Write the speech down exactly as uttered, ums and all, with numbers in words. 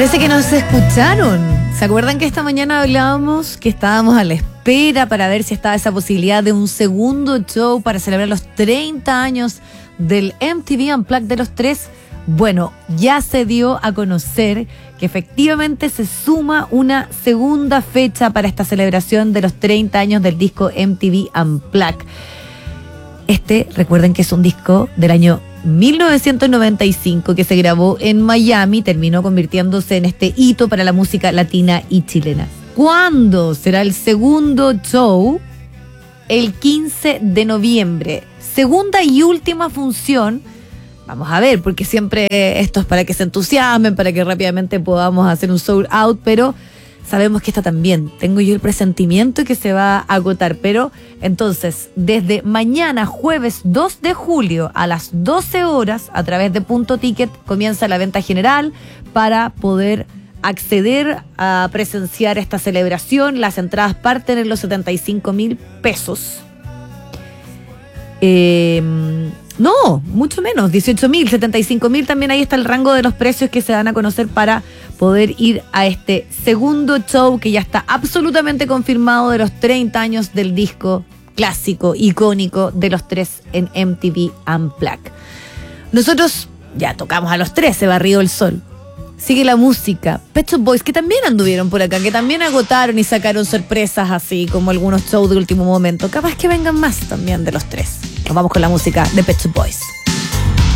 Parece que nos escucharon. ¿Se acuerdan que esta mañana hablábamos que estábamos a la espera para ver si estaba esa posibilidad de un segundo show para celebrar los treinta años del M T V Unplugged de los tres? Bueno, ya se dio a conocer que efectivamente se suma una segunda fecha para esta celebración de los treinta años del disco M T V Unplugged. Este, recuerden que es un disco del año mil novecientos noventa y cinco que se grabó en Miami, terminó convirtiéndose en este hito para la música latina y chilena. ¿Cuándo será el segundo show? El quince de noviembre. Segunda y última función. Vamos a ver, porque siempre esto es para que se entusiasmen, para que rápidamente podamos hacer un sold out, pero sabemos que esta también, tengo yo el presentimiento que se va a agotar. Pero entonces, desde mañana, jueves dos de julio, a las doce horas, a través de Punto Ticket, comienza la venta general para poder acceder a presenciar esta celebración. Las entradas parten en los setenta y cinco mil pesos. Eh, no, mucho menos, dieciocho mil, setenta y cinco mil, también ahí está el rango de los precios que se dan a conocer para poder ir a este segundo show que ya está absolutamente confirmado de los treinta años del disco clásico, icónico de los tres en M T V Unplugged. Nosotros ya tocamos a los tres, se barrió el sol. Sigue la música. Pet Shop Boys, que también anduvieron por acá, que también agotaron y sacaron sorpresas así como algunos shows de último momento. Capaz que vengan más también de los tres. Nos vamos con la música de Pet Shop Boys.